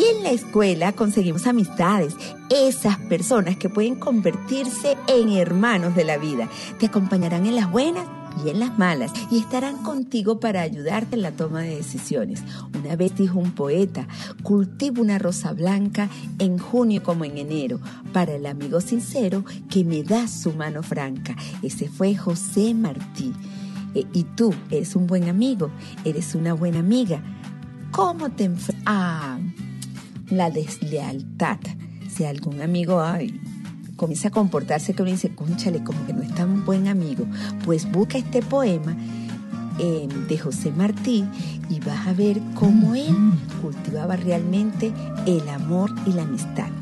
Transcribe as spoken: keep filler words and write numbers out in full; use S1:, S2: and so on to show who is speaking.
S1: En la escuela conseguimos amistades, esas personas que pueden convertirse en hermanos de la vida. Te acompañarán en las buenas y en las malas y estarán contigo para ayudarte en la toma de decisiones. Una vez dijo un poeta: cultivo una rosa blanca en junio como en enero, para el amigo sincero que me da su mano franca. Ese fue José Martí. Eh, y tú eres un buen amigo, eres una buena amiga. ¿Cómo te enfrentas a la deslealtad? Si algún amigo ay, comienza a comportarse que uno dice, cónchale, como que no es tan buen amigo, pues busca este poema eh, de José Martí y vas a ver cómo él cultivaba realmente el amor y la amistad.